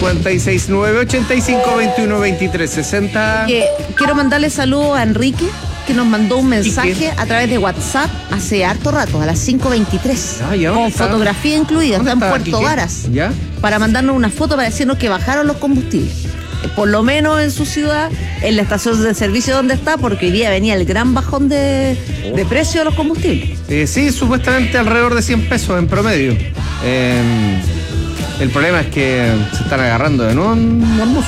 569-8521-2360. Quiero mandarle saludos a Enrique, que nos mandó un mensaje a través de WhatsApp hace harto rato, a las 5:23, con fotografía incluida. Está en Puerto Varas. ¿Ya? Para mandarnos una foto para decirnos que bajaron los combustibles. Por lo menos en su ciudad, en la estación de servicio donde está, porque hoy día venía el gran bajón de precio de los combustibles. Sí, supuestamente alrededor de 100 pesos en promedio. El problema es que se están agarrando de nuevo en bus.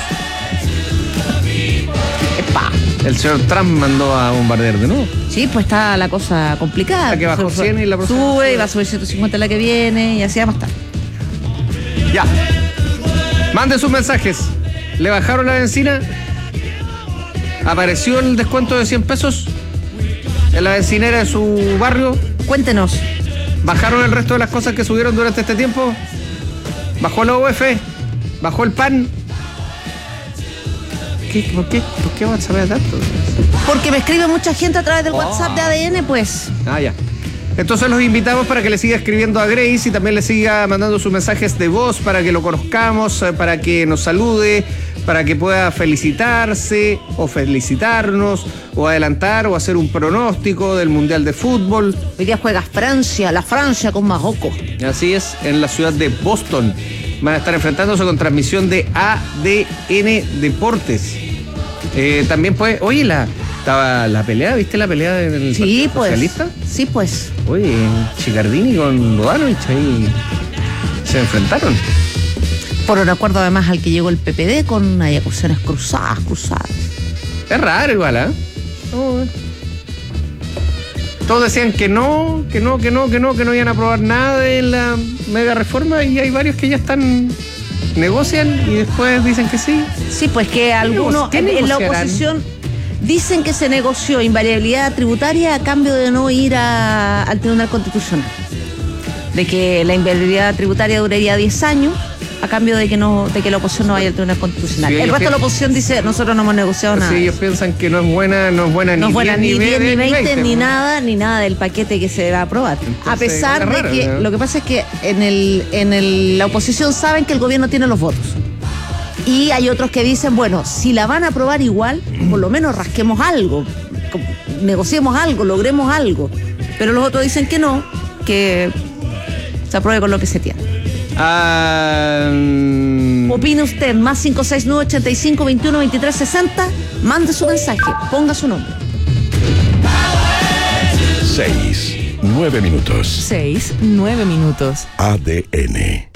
El señor Trump mandó a bombardear de nuevo. Sí, pues está la cosa complicada. La que bajó 100 y la próxima sube y va a subir 150 la que viene y así vamos a estar. Ya. Mande sus mensajes. ¿Le bajaron la benzina? ¿Apareció el descuento de 100 pesos en la bencinera de su barrio? Cuéntenos. ¿Bajaron el resto de las cosas que subieron durante este tiempo? ¿Bajó la UF? ¿Bajó el pan? ¿Por qué vas a saber tanto? Porque me escribe mucha gente a través del WhatsApp de ADN, pues. Ya. Entonces los invitamos para que le siga escribiendo a Grace y también le siga mandando sus mensajes de voz para que lo conozcamos, para que nos salude, para que pueda felicitarse o felicitarnos o adelantar o hacer un pronóstico del Mundial de Fútbol. Hoy día juega Francia, la Francia con Marruecos. Así es, en la ciudad de Boston. Van a estar enfrentándose con transmisión de ADN Deportes. También pues, oye, estaba la pelea, ¿viste la pelea del sí, Partido Socialista? Sí, pues. Oye, Chicardini con Bodanovich ahí se enfrentaron. Por un acuerdo además al que llegó el PPD con acusaciones cruzadas. Es raro igual, ¿eh? Todos decían que no iban a aprobar nada de la mega reforma y hay varios que ya negocian y después dicen que sí. Sí, pues que algunos en la oposición dicen que se negoció invariabilidad tributaria a cambio de no ir al Tribunal Constitucional. De que la invariabilidad tributaria duraría 10 años a cambio de que la oposición no vaya al Tribunal Constitucional. Sí, el resto de la oposición dice, nosotros no hemos negociado nada. Sí, ellos piensan que no es buena ni 10 ni 20 ni nada del paquete que se va a aprobar. Entonces, a pesar de que lo que pasa es que en la oposición saben que el gobierno tiene los votos. Y hay otros que dicen, bueno, si la van a aprobar igual, por lo menos rasquemos algo, negociemos algo, logremos algo. Pero los otros dicen que no, que se apruebe con lo que se tiene. Opine usted, más 569-8521-2360, mande su mensaje, ponga su nombre. 6-9 minutos. 6-9 minutos. ADN.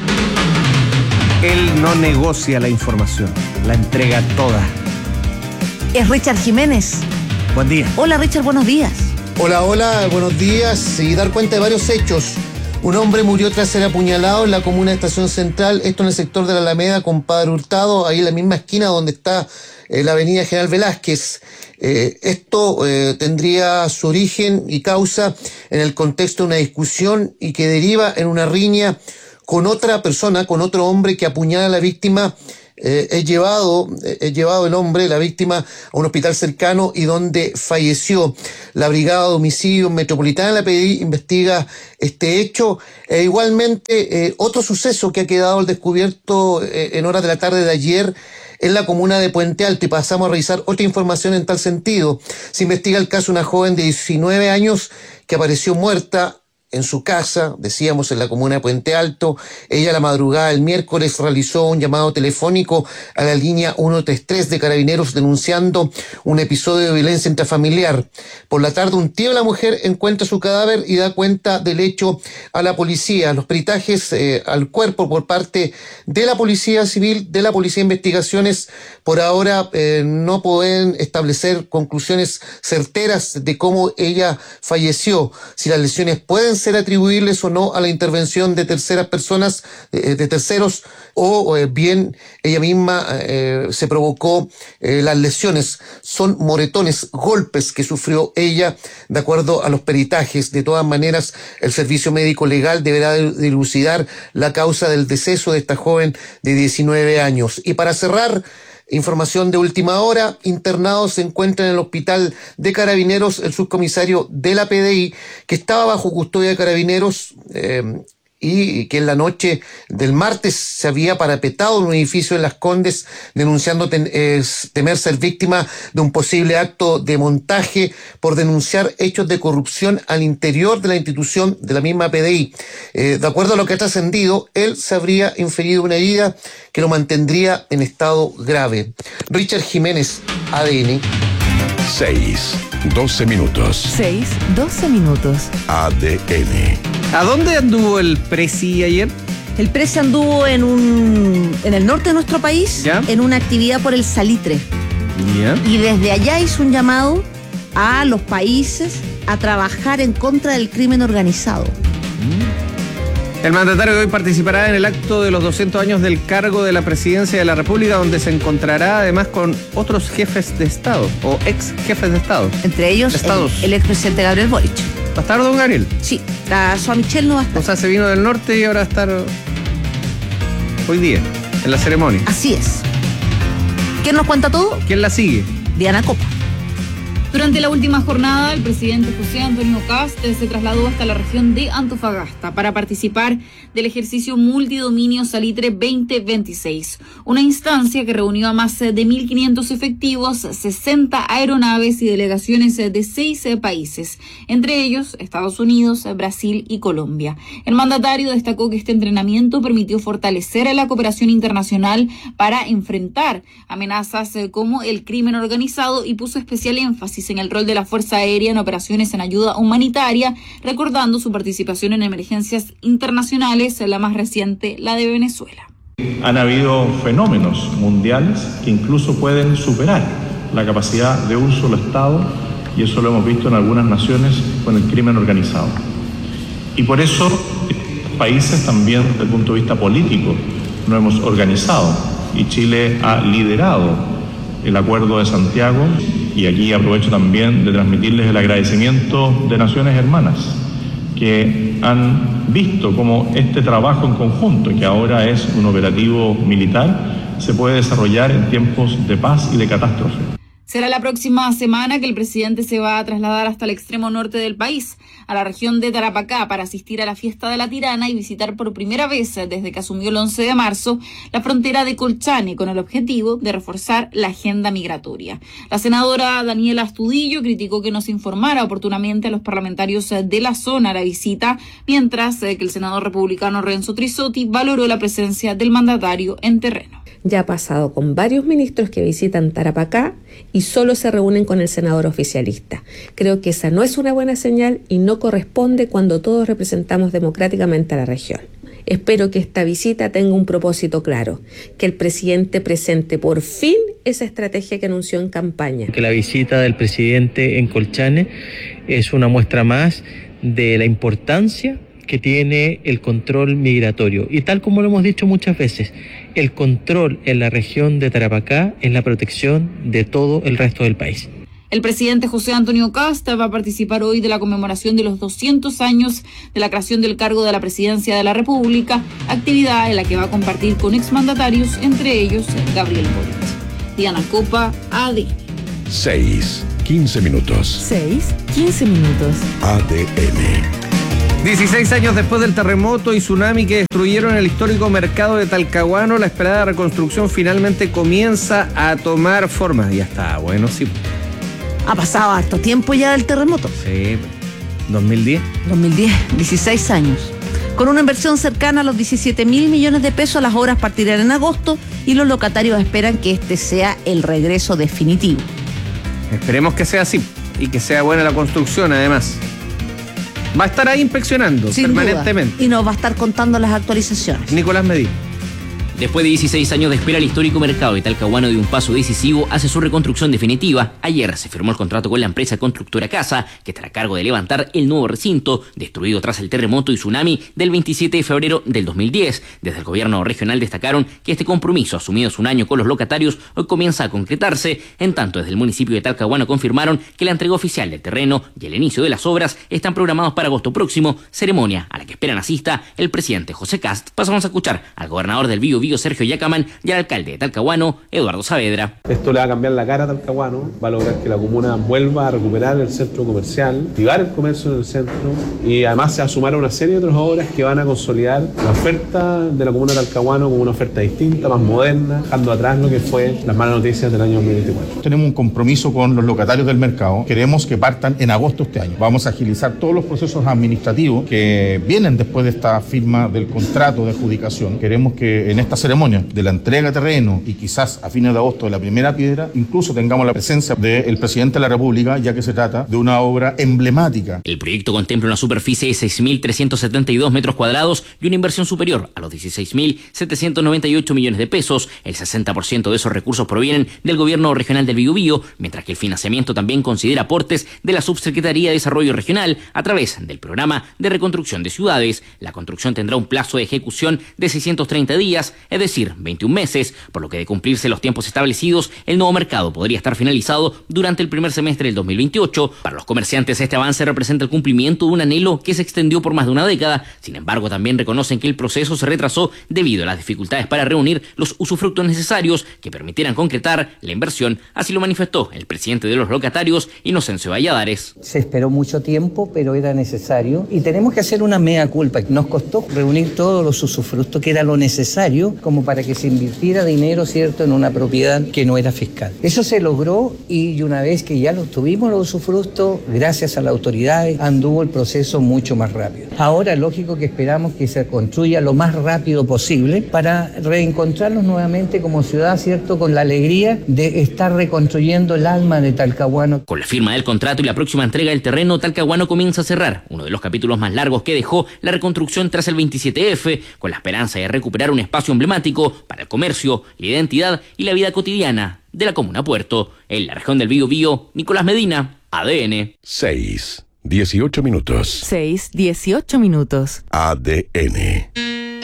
Él no negocia la información, la entrega toda. Es Richard Jiménez. Buen día. Hola Richard, buenos días. Hola, buenos días. Y dar cuenta de varios hechos. Un hombre murió tras ser apuñalado en la comuna de Estación Central, esto en el sector de la Alameda con Padre Hurtado, ahí en la misma esquina donde está la avenida General Velázquez. Esto tendría su origen y causa en el contexto de una discusión y que deriva en una riña con otra persona, con otro hombre que apuñala a la víctima. Es llevado el hombre, la víctima, a un hospital cercano y donde falleció. La Brigada de Homicidios Metropolitana de la PDI investiga este hecho. Igualmente, otro suceso que ha quedado al descubierto en horas de la tarde de ayer en la comuna de Puente Alto, y pasamos a revisar otra información en tal sentido. Se investiga el caso de una joven de 19 años que apareció muerta en su casa, decíamos, en la comuna de Puente Alto. Ella, la madrugada del miércoles, realizó un llamado telefónico a la línea 133 de Carabineros denunciando un episodio de violencia intrafamiliar. Por la tarde, un tío de la mujer encuentra su cadáver y da cuenta del hecho a la policía. Los peritajes al cuerpo por parte de la Policía Civil, de la Policía de Investigaciones, por ahora no pueden establecer conclusiones certeras de cómo ella falleció, si las lesiones pueden ser atribuibles o no a la intervención de terceras personas, de terceros, o bien ella misma se provocó las lesiones. Son moretones, golpes que sufrió ella, de acuerdo a los peritajes. De todas maneras, el Servicio Médico Legal deberá dilucidar la causa del deceso de esta joven de 19 años. Y para cerrar, información de última hora, internado se encuentra en el hospital de Carabineros el subcomisario de la PDI, que estaba bajo custodia de Carabineros y que en la noche del martes se había parapetado en un edificio en Las Condes denunciando temer ser víctima de un posible acto de montaje por denunciar hechos de corrupción al interior de la institución de la misma PDI. De acuerdo a lo que ha trascendido, él se habría inferido una herida que lo mantendría en estado grave. Richard Jiménez, ADN. 6:12 minutos. 6:12 minutos. ADN. ¿A dónde anduvo el Presi ayer? El Presi anduvo en el norte de nuestro país, ¿Ya? en una actividad por el salitre. Ya. Y desde allá hizo un llamado a los países a trabajar en contra del crimen organizado. El mandatario de hoy participará en el acto de los 200 años del cargo de la presidencia de la República, donde se encontrará además con otros jefes de Estado o ex jefes de Estado. Entre ellos, el expresidente Gabriel Boric. ¿Va a estar don Gabriel? Sí, la Soa Michel no va a estar. O sea, se vino del norte y ahora va a estar hoy día, en la ceremonia. Así es. ¿Quién nos cuenta todo? ¿Quién la sigue? Diana Copa. Durante la última jornada, el presidente José Antonio Kast se trasladó hasta la región de Antofagasta para participar del ejercicio Multidominio Salitre 2026, una instancia que reunió a más de 1.500 efectivos, 60 aeronaves y delegaciones de 6 países, entre ellos Estados Unidos, Brasil y Colombia. El mandatario destacó que este entrenamiento permitió fortalecer la cooperación internacional para enfrentar amenazas como el crimen organizado y puso especial énfasis en el rol de la Fuerza Aérea en operaciones en ayuda humanitaria, recordando su participación en emergencias internacionales, la más reciente, la de Venezuela. Han habido fenómenos mundiales que incluso pueden superar la capacidad de un solo Estado, y eso lo hemos visto en algunas naciones con el crimen organizado. Y por eso, países también desde el punto de vista político nos hemos organizado, y Chile ha liderado el Acuerdo de Santiago, y aquí aprovecho también de transmitirles el agradecimiento de naciones hermanas que han visto cómo este trabajo en conjunto, que ahora es un operativo militar, se puede desarrollar en tiempos de paz y de catástrofe. Será la próxima semana que el presidente se va a trasladar hasta el extremo norte del país, a la región de Tarapacá, para asistir a la fiesta de la Tirana y visitar por primera vez desde que asumió el 11 de marzo la frontera de Colchane, con el objetivo de reforzar la agenda migratoria. La senadora Daniela Astudillo criticó que no se informara oportunamente a los parlamentarios de la zona la visita, mientras que el senador republicano Renzo Trisotti valoró la presencia del mandatario en terreno. Ya ha pasado con varios ministros que visitan Tarapacá y solo se reúnen con el senador oficialista. Creo que esa no es una buena señal y no corresponde cuando todos representamos democráticamente a la región. Espero que esta visita tenga un propósito claro, que el presidente presente por fin esa estrategia que anunció en campaña. Que la visita del presidente en Colchane es una muestra más de la importancia que tiene el control migratorio. Y tal como lo hemos dicho muchas veces, el control en la región de Tarapacá es la protección de todo el resto del país. El presidente José Antonio Kast va a participar hoy de la conmemoración de los 200 años de la creación del cargo de la presidencia de la República, actividad en la que va a compartir con exmandatarios, entre ellos Gabriel Boric. Diana Copa, ADN. 6:15 minutos. 6:15 minutos. ADN. 16 años después del terremoto y tsunami que destruyeron el histórico mercado de Talcahuano, la esperada reconstrucción finalmente comienza a tomar forma. Ya está, bueno, sí. Ha pasado harto tiempo ya del terremoto. Sí, 2010. 2010, 16 años. Con una inversión cercana a los 17.000 millones de pesos, las obras partirán en agosto y los locatarios esperan que este sea el regreso definitivo. Esperemos que sea así y que sea buena la construcción, además. Va a estar ahí inspeccionando Sin permanentemente. duda. Y nos va a estar contando las actualizaciones. Nicolás Medina. Después de 16 años de espera, el histórico mercado de Talcahuano dio un paso decisivo hacia su reconstrucción definitiva. Ayer se firmó el contrato con la empresa constructora Casa, que estará a cargo de levantar el nuevo recinto, destruido tras el terremoto y tsunami del 27 de febrero del 2010. Desde el gobierno regional destacaron que este compromiso, asumido hace un año con los locatarios, hoy comienza a concretarse. En tanto, desde el municipio de Talcahuano confirmaron que la entrega oficial del terreno y el inicio de las obras están programados para agosto próximo, ceremonia a la que esperan asista el presidente José Kast. Pasamos a escuchar al gobernador del Biobío, Biobío, Sergio Yacamán, y al alcalde de Talcahuano, Eduardo Saavedra. Esto le va a cambiar la cara a Talcahuano, va a lograr que la comuna vuelva a recuperar el centro comercial, activar el comercio en el centro y además se va a sumar a una serie de otras obras que van a consolidar la oferta de la comuna de Talcahuano como una oferta distinta, más moderna, dejando atrás lo que fue las malas noticias del año 2024. Tenemos un compromiso con los locatarios del mercado. Queremos que partan en agosto de este año. Vamos a agilizar todos los procesos administrativos que vienen después de esta firma del contrato de adjudicación. Queremos que en esta ceremonia de la entrega de terreno y quizás a fines de agosto de la primera piedra, incluso tengamos la presencia del presidente de la República, ya que se trata de una obra emblemática. El proyecto contempla una superficie de 6.372 metros cuadrados y una inversión superior a los 16.798 millones de pesos. El 60% de esos recursos provienen del gobierno regional del Biobío, mientras que el financiamiento también considera aportes de la Subsecretaría de Desarrollo Regional a través del Programa de Reconstrucción de Ciudades. La construcción tendrá un plazo de ejecución de 630 días, es decir, 21 meses, por lo que de cumplirse los tiempos establecidos, el nuevo mercado podría estar finalizado durante el primer semestre del 2028. Para los comerciantes, este avance representa el cumplimiento de un anhelo que se extendió por más de una década. Sin embargo, también reconocen que el proceso se retrasó debido a las dificultades para reunir los usufructos necesarios que permitieran concretar la inversión. Así lo manifestó el presidente de los locatarios, Inocencio Valladares. Se esperó mucho tiempo, pero era necesario y tenemos que hacer una mea culpa. Nos costó reunir todos los usufructos, que era lo necesario como para que se invirtiera dinero, ¿cierto?, en una propiedad que no era fiscal. Eso se logró y una vez que ya tuvimos los usufructos, gracias a las autoridades, anduvo el proceso mucho más rápido. Ahora, lógico que esperamos que se construya lo más rápido posible para reencontrarnos nuevamente como ciudad, ¿cierto?, con la alegría de estar reconstruyendo el alma de Talcahuano. Con la firma del contrato y la próxima entrega del terreno, Talcahuano comienza a cerrar uno de los capítulos más largos que dejó la reconstrucción tras el 27F, con la esperanza de recuperar un espacio emblemático para el comercio, la identidad y la vida cotidiana de la comuna Puerto. En la región del Biobío, Nicolás Medina, ADN. 6:18 minutos. 6:18 minutos. ADN.